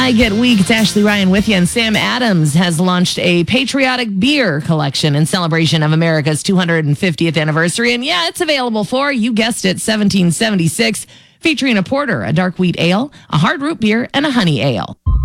I Get Weak. It's Ashley Ryan with you, and Sam Adams has launched a patriotic beer collection in celebration of America's 250th anniversary. And yeah, it's available for, you guessed it, 1776, featuring a porter, a dark wheat ale, a hard root beer, and a honey ale.